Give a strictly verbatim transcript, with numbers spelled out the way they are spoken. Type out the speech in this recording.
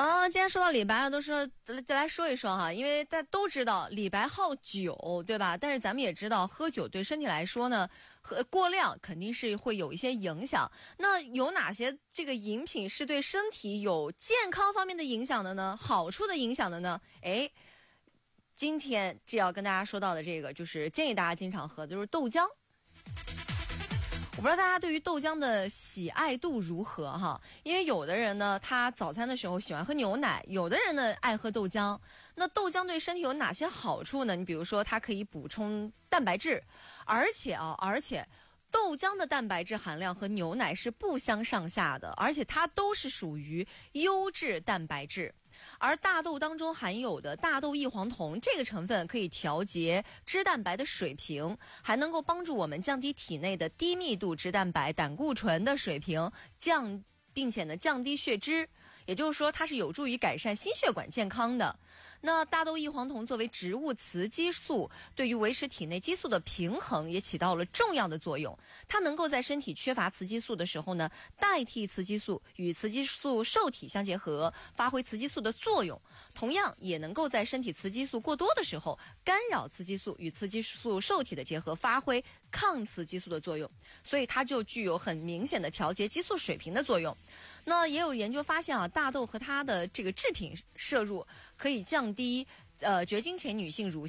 啊，今天说到李白啊，都说再来说一说哈，因为大家都知道李白好酒，对吧？但是咱们也知道，喝酒对身体来说呢，喝过量肯定是会有一些影响。那有哪些这个饮品是对身体有健康方面的影响的呢？好处的影响的呢？哎，今天这要跟大家说到的这个，就是建议大家经常喝的就是豆浆。我不知道大家对于豆浆的喜爱度如何哈，因为有的人呢，他早餐的时候喜欢喝牛奶，有的人呢爱喝豆浆。那豆浆对身体有哪些好处呢？你比如说，它可以补充蛋白质，而且啊，而且豆浆的蛋白质含量和牛奶是不相上下的，而且它都是属于优质蛋白质。而大豆当中含有的大豆异黄酮这个成分可以调节脂蛋白的水平，还能够帮助我们降低体内的低密度脂蛋白胆固醇的水平，降并且呢降低血脂，也就是说它是有助于改善心血管健康的。那大豆异黄酮作为植物雌激素，对于维持体内激素的平衡也起到了重要的作用。它能够在身体缺乏雌激素的时候呢，代替雌激素与雌激素受体相结合，发挥雌激素的作用。同样也能够在身体雌激素过多的时候，干扰雌激素与雌激素受体的结合，发挥抗雌激素的作用。所以它就具有很明显的调节激素水平的作用。那也有研究发现啊，大豆和它的这个制品摄入可以降低呃绝经前女性乳